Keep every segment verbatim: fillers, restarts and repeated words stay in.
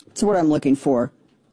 That's what I'm looking for.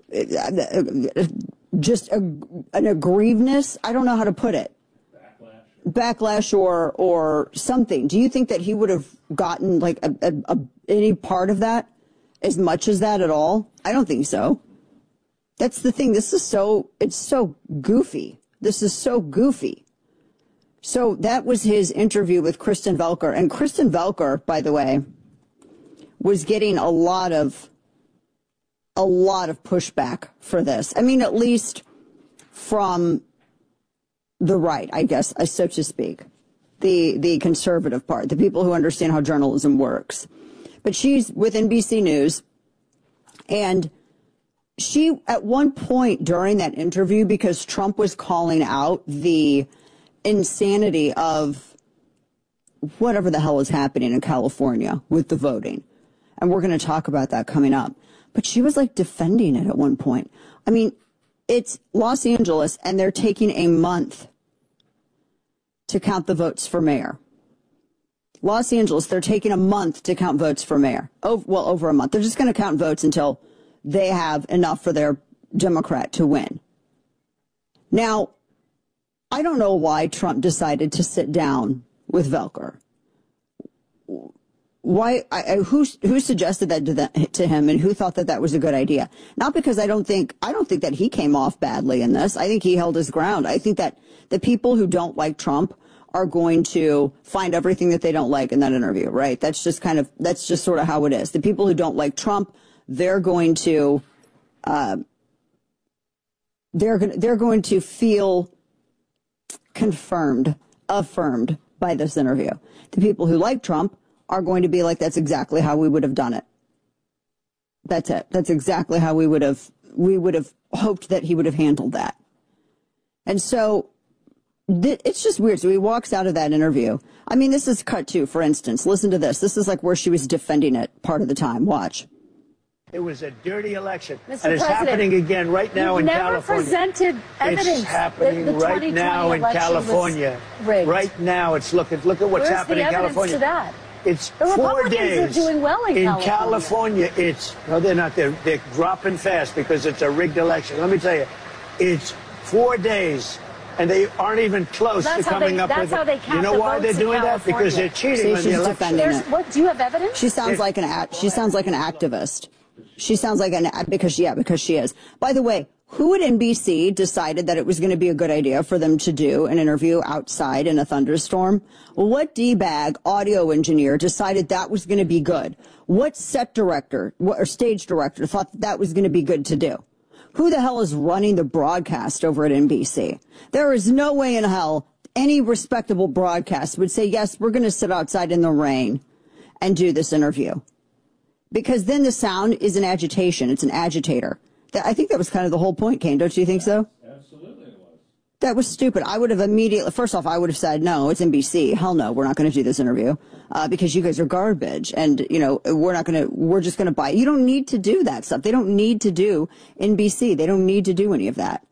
Just a, an aggrievedness. I don't know how to put it. Backlash or or something. Do you think that he would have gotten like a, a, a, any part of that, as much as that at all? I don't think so. That's the thing. This is so, it's so goofy. This is so goofy. So that was his interview with Kristen Velker. And Kristen Velker, by the way, was getting a lot of, a lot of pushback for this. I mean, at least from the right, I guess, so to speak, the the conservative part, the people who understand how journalism works. But she's with N B C News, and she, at one point during that interview, because Trump was calling out the insanity of whatever the hell is happening in California with the voting, and we're going to talk about that coming up, but she was like defending it at one point. I mean, it's Los Angeles, and they're taking a month to count the votes for mayor. Los Angeles, they're taking a month to count votes for mayor. Oh, well, over a month. They're just going to count votes until they have enough for their Democrat to win. Now, I don't know why Trump decided to sit down with Velker. Why? I, I, who who suggested that to, the, to him, and who thought that that was a good idea? Not because I don't think I don't think that he came off badly in this. I think he held his ground. I think that the people who don't like Trump are going to find everything that they don't like in that interview, right? That's just kind of that's just sort of how it is. The people who don't like Trump, they're going to uh, they're going they're going to feel confirmed, affirmed by this interview. The people who like Trump are going to be like, that's exactly how we would have done it. That's it. That's exactly how we would have, we would have hoped that he would have handled that. And so th- it's just weird. So he walks out of that interview. I mean, this is cut two, for instance. Listen to this. This is like where she was defending it part of the time. Watch. It was a dirty election. Mister And it's President, happening again right now in never California. Presented evidence it's happening that the right now in California. Right now, it's look at look at what's Where's happening in California. To that? It's the four Republicans days. are doing well in, in California. California. It's no, they're not. They're they're dropping fast because it's a rigged election. Let me tell you, it's four days, and they aren't even close well, to coming they, up that's with. How they count you know the why they're doing that? Because they're cheating See, on she's the election. defending it. What do you have evidence? She sounds like an act. She sounds like an activist. She sounds like an because yeah, because she is. By the way, who at N B C decided that it was going to be a good idea for them to do an interview outside in a thunderstorm? What D-bag audio engineer decided that was going to be good? What set director or stage director thought that, that was going to be good to do? Who the hell is running the broadcast over at N B C? There is no way in hell any respectable broadcast would say, yes, we're going to sit outside in the rain and do this interview. Because then the sound is an agitation. It's an agitator. I think that was kind of the whole point, Kane. Don't you think so? Absolutely it was. That was stupid. I would have immediately, first off, I would have said, no, it's N B C. Hell no, we're not going to do this interview uh, because you guys are garbage. And, you know, we're not going to, we're just going to buy. You don't need to do that stuff. They don't need to do N B C. They don't need to do any of that.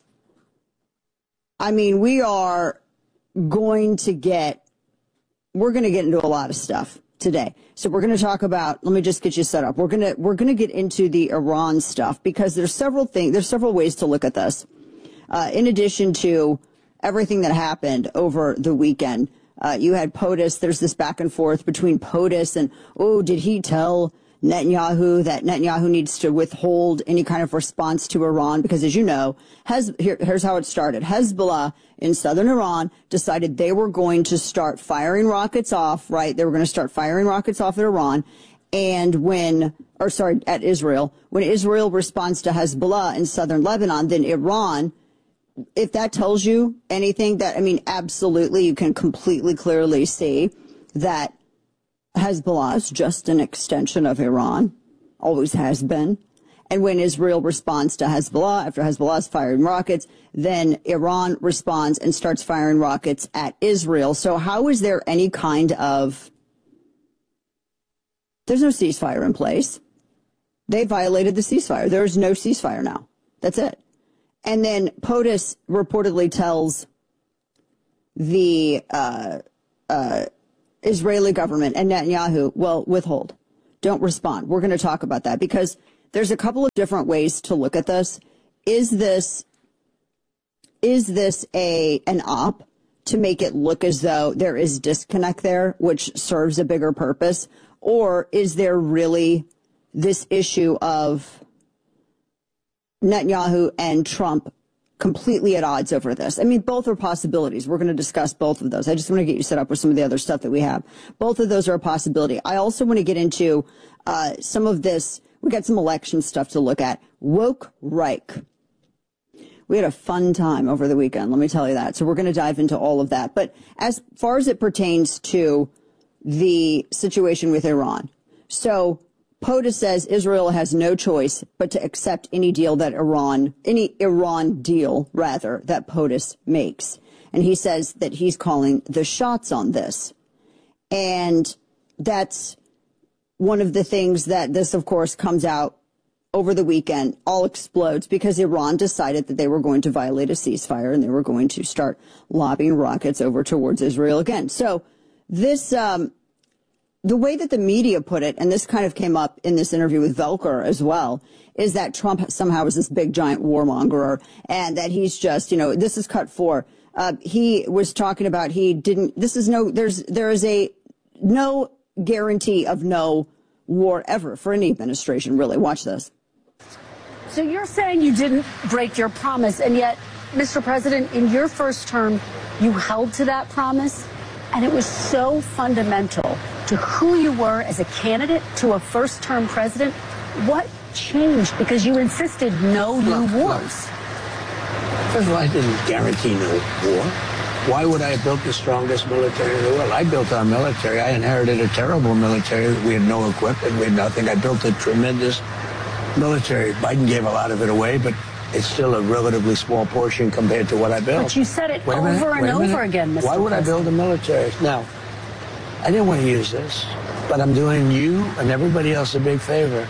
I mean, we are going to get, we're going to get into a lot of stuff today. So we're going to talk about, let me just get you set up. We're going to, we're going to get into the Iran stuff because there's several things, there's several ways to look at this. Uh, in addition to everything that happened over the weekend, uh, you had POTUS. There's this back and forth between POTUS and, oh, did he tell Netanyahu that Netanyahu needs to withhold any kind of response to Iran? Because as you know, Hez, here, here's how it started. Hezbollah in southern Iran decided they were going to start firing rockets off, right? They were going to start firing rockets off at Iran. And when, or sorry, at Israel, when Israel responds to Hezbollah in southern Lebanon, then Iran, if that tells you anything, that, I mean, absolutely, you can completely clearly see that Hezbollah is just an extension of Iran, always has been. And when Israel responds to Hezbollah, after Hezbollah's firing rockets, then Iran responds and starts firing rockets at Israel. So how is there any kind of, there's no ceasefire in place. They violated the ceasefire. There is no ceasefire now. That's it. And then POTUS reportedly tells the uh, uh, Israeli government and Netanyahu, well, withhold. Don't respond. We're going to talk about that because there's a couple of different ways to look at this. Is this, is this a, an op to make it look as though there is disconnect there, which serves a bigger purpose? Or is there really this issue of Netanyahu and Trump completely at odds over this? I mean, both are possibilities. We're going to discuss both of those. I just want to get you set up with some of the other stuff that we have. Both of those are a possibility. I also want to get into uh, some of this. We got some election stuff to look at. Woke Reich. We had a fun time over the weekend, let me tell you that. So we're going to dive into all of that. But as far as it pertains to the situation with Iran, so POTUS says Israel has no choice but to accept any deal that Iran, any Iran deal, rather, that POTUS makes. And he says that he's calling the shots on this. And that's one of the things that this, of course, comes out over the weekend, all explodes because Iran decided that they were going to violate a ceasefire and they were going to start lobbing rockets over towards Israel again. So this, um, the way that the media put it, and this kind of came up in this interview with Velker as well, is that Trump somehow is this big giant warmonger and that he's just, you know, this is cut for. Uh, he was talking about he didn't, this is no, there's, there is a no guarantee of no war ever for any administration, really. Watch this. So you're saying you didn't break your promise, and yet, Mister President, in your first term, you held to that promise, and it was so fundamental to who you were as a candidate to a first-term president. What changed? Because you insisted no new wars. First of all, I didn't guarantee no war. Why would I have built the strongest military in the world? I built our military. I inherited a terrible military. We had no equipment. We had nothing. I built a tremendous military. Biden gave a lot of it away, but it's still a relatively small portion compared to what I built. But you said it Wait a minute, over and wait a minute. over again, Mister Why would President? I build a military? Now, I didn't want to use this, but I'm doing you and everybody else a big favor.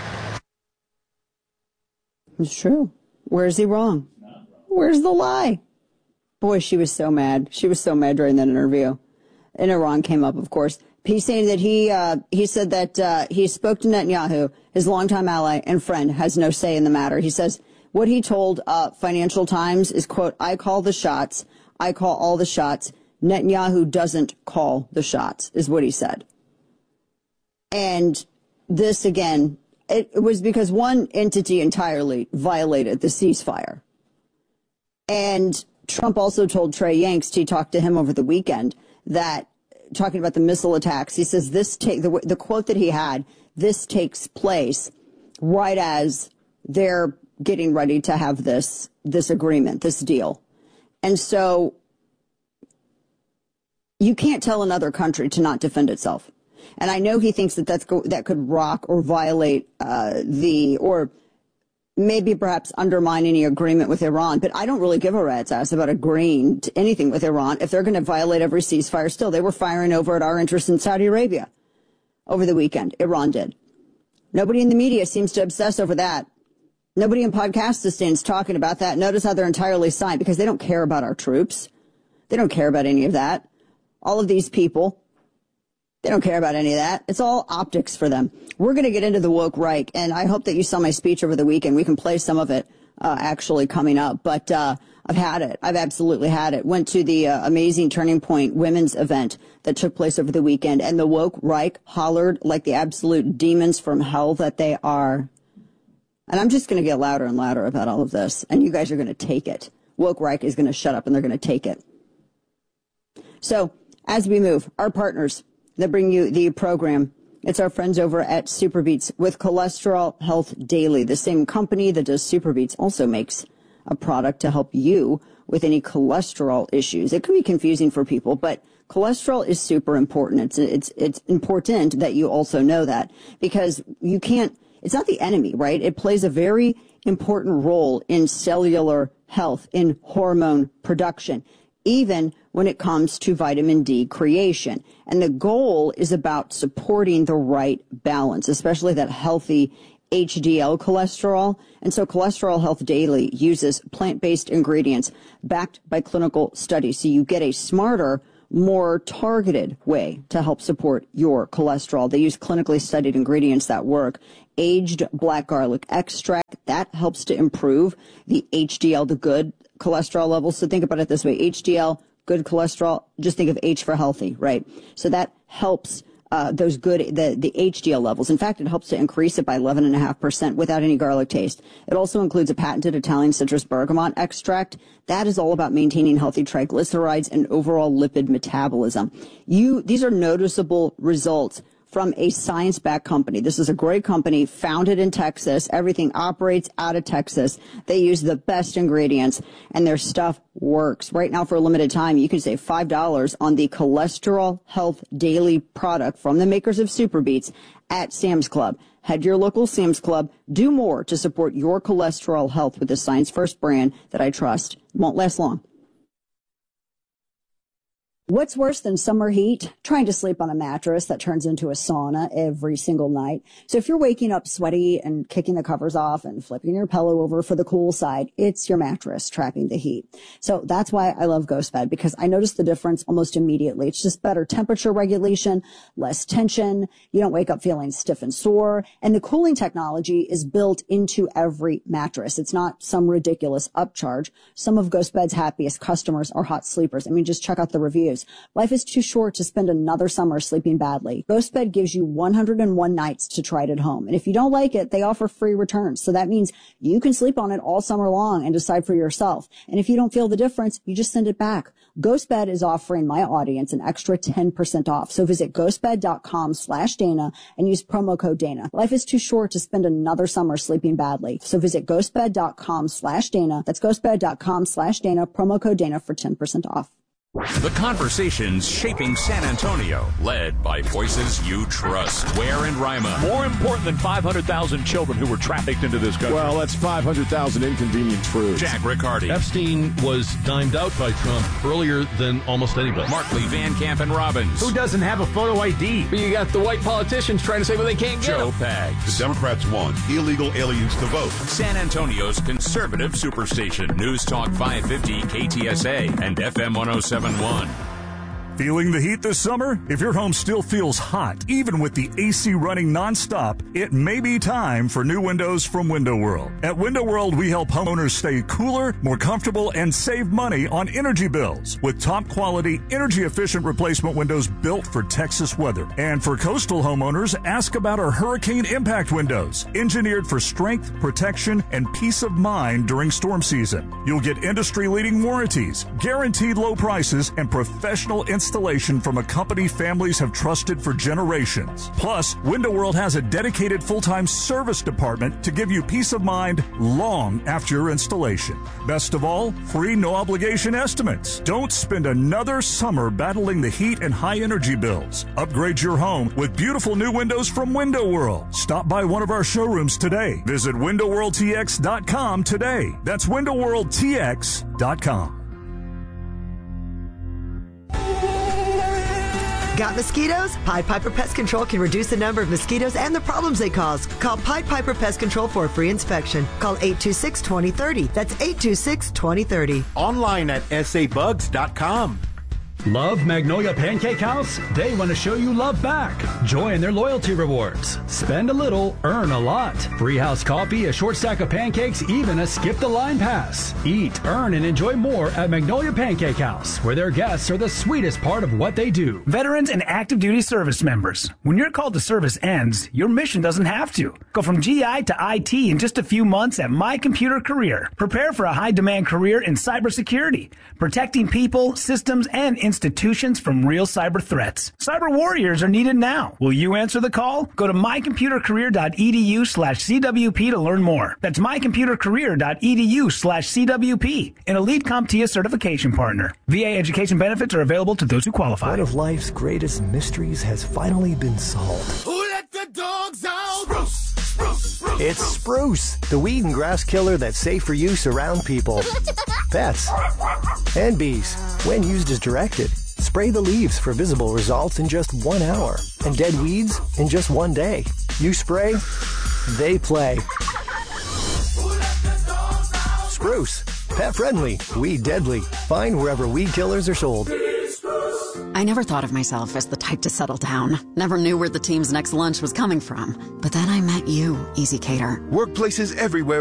It's true. Where's he wrong? Where's the lie? Boy, she was so mad. She was so mad during that interview. And Iran came up, of course. He's saying that he uh, he said that uh, he spoke to Netanyahu, his longtime ally and friend, has no say in the matter. He says what he told uh, Financial Times is, quote, I call the shots. I call all the shots. Netanyahu doesn't call the shots, is what he said. And this, again, it, it was because one entity entirely violated the ceasefire. And Trump also told Trey Yanks, he talked to him over the weekend, that talking about the missile attacks, he says this take the, the quote that he had, this takes place right as they're getting ready to have this this agreement, this deal. And so you can't tell another country to not defend itself. And I know he thinks that that's go, that could rock or violate uh, the or maybe perhaps undermine any agreement with Iran. But I don't really give a rat's ass about agreeing to anything with Iran. If they're going to violate every ceasefire, still, they were firing over at our interests in Saudi Arabia over the weekend. Iran did. Nobody in the media seems to obsess over that. Nobody in Podcastistans talking about that. Notice how they're entirely silent because they don't care about our troops. They don't care about any of that. All of these people, they don't care about any of that. It's all optics for them. We're going to get into the woke Reich, and I hope that you saw my speech over the weekend. We can play some of it uh, actually coming up, but uh, I've had it. I've absolutely had it. Went to the uh, amazing Turning Point women's event that took place over the weekend, and the woke Reich hollered like the absolute demons from hell that they are. And I'm just going to get louder and louder about all of this, and you guys are going to take it. Woke Reich is going to shut up, and they're going to take it. So as we move, our partners that bring you the program, it's our friends over at Superbeats with Cholesterol Health Daily. The same company that does Superbeats also makes a product to help you with any cholesterol issues. It can be confusing for people, but cholesterol is super important. It's it's it's important that you also know that because you can't, it's not the enemy, right? It plays a very important role in cellular health, in hormone production, even when it comes to vitamin D creation. And the goal is about supporting the right balance, especially that healthy H D L cholesterol. And so Cholesterol Health Daily uses plant-based ingredients backed by clinical studies. So you get a smarter, more targeted way to help support your cholesterol. They use clinically studied ingredients that work. Aged black garlic extract, that helps to improve the H D L, the good cholesterol levels. So think about it this way. H D L, good cholesterol, just think of H for healthy, right? So that helps uh, those good, the, the H D L levels. In fact, it helps to increase it by eleven point five percent without any garlic taste. It also includes a patented Italian citrus bergamot extract. That is all about maintaining healthy triglycerides and overall lipid metabolism. You, these are noticeable results from a science-backed company. This is a great company founded in Texas. Everything operates out of Texas. They use the best ingredients, and their stuff works. Right now, for a limited time, you can save five dollars on the Cholesterol Health Daily product from the makers of Super Beets at Sam's Club. Head to your local Sam's Club. Do more to support your cholesterol health with the Science First brand that I trust. It won't last long. What's worse than summer heat? Trying to sleep on a mattress that turns into a sauna every single night. So if you're waking up sweaty and kicking the covers off and flipping your pillow over for the cool side, it's your mattress trapping the heat. So that's why I love GhostBed, because I notice the difference almost immediately. It's just better temperature regulation, less tension. You don't wake up feeling stiff and sore. And the cooling technology is built into every mattress. It's not some ridiculous upcharge. Some of GhostBed's happiest customers are hot sleepers. I mean, just check out the reviews. Life is too short to spend another summer sleeping badly. GhostBed gives you one hundred one nights to try it at home. And if you don't like it, they offer free returns. So that means you can sleep on it all summer long and decide for yourself. And if you don't feel the difference, you just send it back. GhostBed is offering my audience an extra ten percent off. So visit ghostbed.com slash Dana and use promo code Dana. Life is too short to spend another summer sleeping badly. So visit ghostbed.com slash Dana. That's ghostbed.com slash Dana, promo code Dana for ten percent off. The conversations shaping San Antonio, led by voices you trust. Ware and Rima. More important than five hundred thousand children who were trafficked into this country. Well, that's five hundred thousand inconvenient truths. Jack Riccardi. Epstein was dimed out by Trump earlier than almost anybody. Markley, Van Camp, and Robbins. Who doesn't have a photo I D? But you got the white politicians trying to say, well, they can't get Joe them. Pags. The Democrats want illegal aliens to vote. San Antonio's conservative superstation. News Talk five fifty K T S A and F M one oh seven point one. Feeling the heat this summer? If your home still feels hot, even with the A C running nonstop, it may be time for new windows from Window World. At Window World, we help homeowners stay cooler, more comfortable, and save money on energy bills with top-quality, energy-efficient replacement windows built for Texas weather. And for coastal homeowners, ask about our hurricane impact windows, engineered for strength, protection, and peace of mind during storm season. You'll get industry-leading warranties, guaranteed low prices, and professional installation installation from a company families have trusted for generations. Plus, Window World has a dedicated full-time service department to give you peace of mind long after your installation. Best of all, free no-obligation estimates. Don't spend another summer battling the heat and high energy bills. Upgrade your home with beautiful new windows from Window World. Stop by one of our showrooms today. Visit window world t x dot com today. That's window world t x dot com. Got mosquitoes? Pied Piper Pest Control can reduce the number of mosquitoes and the problems they cause. Call Pied Piper Pest Control for a free inspection. Call eight two six, two zero three zero. That's eight two six, two zero three zero. Online at s a bugs dot com. Love Magnolia Pancake House? They want to show you love back. Join their loyalty rewards. Spend a little, earn a lot. Free house coffee, a short stack of pancakes, even a skip the line pass. Eat, earn, and enjoy more at Magnolia Pancake House, where their guests are the sweetest part of what they do. Veterans and active duty service members. When your call to service ends, your mission doesn't have to. Go from G I to I T in just a few months at My Computer Career. Prepare for a high-demand career in cybersecurity, protecting people, systems, and institutions from real cyber threats. Cyber warriors are needed now. Will you answer the call? Go to my computer career dot e d u slash c w p to learn more. That's my computer career dot e d u slash c w p, an elite CompTIA certification partner. V A education benefits are available to those who qualify. One of life's greatest mysteries has finally been solved. Who let the dogs out? Spruce, spruce, spruce. It's Spruce, the weed and grass killer that's safe for use around people, pets, and bees. When used as directed, spray the leaves for visible results in just one hour, and dead weeds in just one day. You spray, they play. Spruce, pet friendly, weed deadly. Find wherever weed killers are sold. I never thought of myself as the type to settle down. Never knew where the team's next lunch was coming from. But then I met you, Easy Cater. Workplaces everywhere